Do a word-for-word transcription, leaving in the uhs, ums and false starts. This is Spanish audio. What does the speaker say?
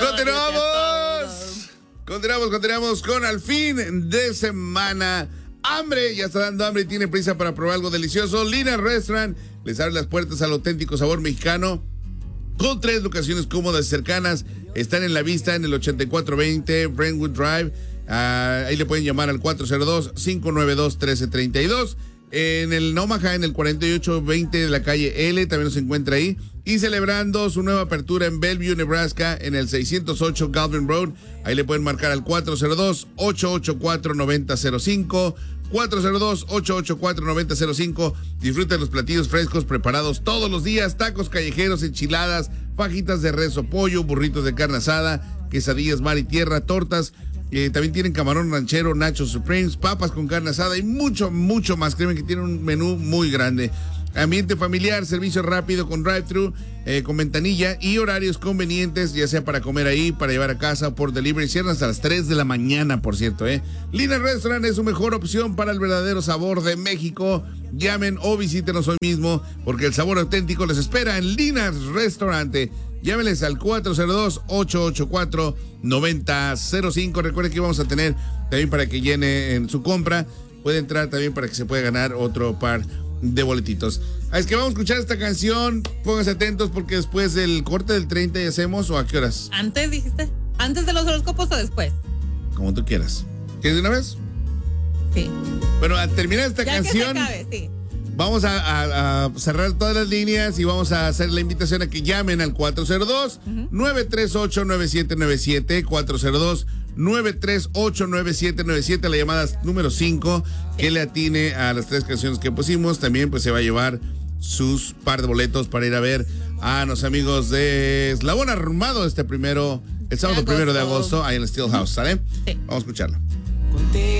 Continuamos. Continuamos, continuamos con al fin de semana. Hambre, ya está dando hambre y tiene prisa para probar algo delicioso. Lina's Restaurant les abre las puertas al auténtico sabor mexicano con tres locaciones cómodas y cercanas. Están en la vista en el ochenta y cuatro veinte Brentwood Drive. Uh, ahí le pueden llamar al cuatro cero dos, cinco nueve dos, uno tres tres dos. En el Omaha, en el cuarenta y ocho veinte de la calle L, también se encuentra ahí. Y celebrando su nueva apertura en Bellevue, Nebraska, en el seiscientos ocho Galvin Road. Ahí le pueden marcar al cuatro cero dos, ocho ocho cuatro, nueve cero cero cinco. cuatro cero dos, ocho ocho cuatro, nueve cero cero cinco. Disfruten los platillos frescos preparados todos los días. Tacos callejeros, enchiladas, fajitas de res o pollo, burritos de carne asada, quesadillas mar y tierra, tortas. Eh, también tienen camarón ranchero, nachos supremes, papas con carne asada y mucho, mucho más. Créeme que tienen un menú muy grande. Ambiente familiar, servicio rápido con drive-thru, eh, con ventanilla y horarios convenientes, ya sea para comer ahí, para llevar a casa o por delivery. Cierran hasta las tres de la mañana, por cierto. ¿eh? Lina's Restaurant es su mejor opción para el verdadero sabor de México. Llamen o visítenos hoy mismo, porque el sabor auténtico les espera en Lina's Restaurant. Llámenles al cuatro cero dos, ocho ocho cuatro, nueve cero cero cinco. Recuerden que vamos a tener también para que llene en su compra. Puede entrar también para que se pueda ganar otro par de boletitos. Es que vamos a escuchar esta canción. Pónganse atentos porque después del corte del treinta ya hacemos, ¿o a qué horas? Antes dijiste. ¿Antes de los horóscopos o después? Como tú quieras. ¿Quieres de una vez? Sí. Bueno, al terminar esta ya canción, que se acabe, sí. Vamos a, a, a cerrar todas las líneas y vamos a hacer la invitación a que llamen al cuatro cero dos, nueve tres ocho, nueve siete nueve siete, cuatro cero dos, nueve tres ocho, nueve siete nueve siete, la llamada número cinco, que le atine a las tres canciones que pusimos. También pues se va a llevar sus par de boletos para ir a ver a los amigos de Eslabón Armado este primero, el sábado primero de agosto, ahí en el Steel House, ¿sale? Sí. Vamos a escucharlo.